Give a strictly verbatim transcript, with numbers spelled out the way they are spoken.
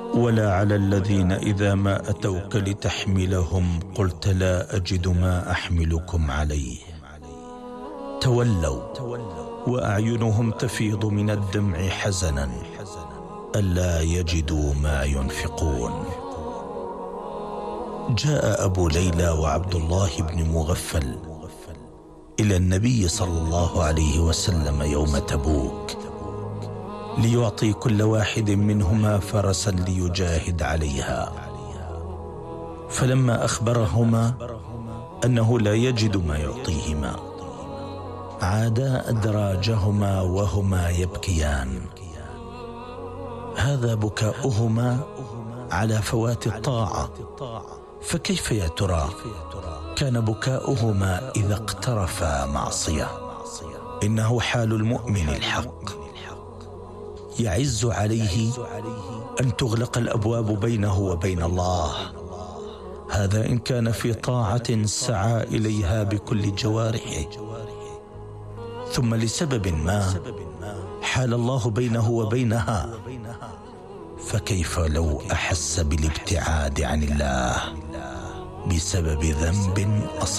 ولا على الذين إذا ما أتوك لتحملهم قلت لا أجد ما أحملكم عليه تولوا وأعينهم تفيض من الدمع حزنا ألا يجدوا ما ينفقون. جاء أبو ليلى وعبد الله بن مغفل إلى النبي صلى الله عليه وسلم يوم تبوك ليعطي كل واحد منهما فرسا ليجاهد عليها، فلما أخبرهما أنه لا يجد ما يعطيهما عادا أدراجهما وهما يبكيان. هذا بكاؤهما على فوات الطاعة، فكيف يا ترى كان بكاؤهما إذا اقترفا معصية؟ إنه حال المؤمن الحق، يعز عليه أن تغلق الأبواب بينه وبين الله، هذا إن كان في طاعة سعى إليها بكل جوارحه، ثم لسبب ما حال الله بينه وبينها، فكيف لو أحس بالابتعاد عن الله بسبب ذنب أصاب؟